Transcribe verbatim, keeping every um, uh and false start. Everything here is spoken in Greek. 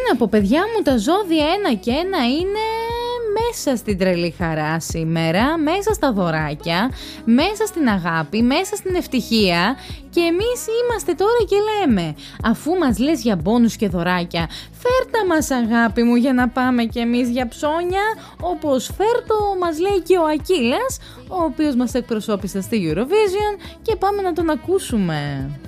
να πω, παιδιά μου, τα ζώδια ένα και ένα είναι μέσα στην τρελή χαρά σήμερα, μέσα στα δωράκια, μέσα στην αγάπη, μέσα στην ευτυχία. Και εμείς είμαστε τώρα και λέμε, αφού μας λες για μπόνους και δωράκια, φέρτα μας αγάπη μου για να πάμε κι εμείς για ψώνια, όπως φέρτο μας λέει και ο Ακύλας, ο οποίος μας εκπροσώπησε στη Eurovision, και πάμε να τον ακούσουμε.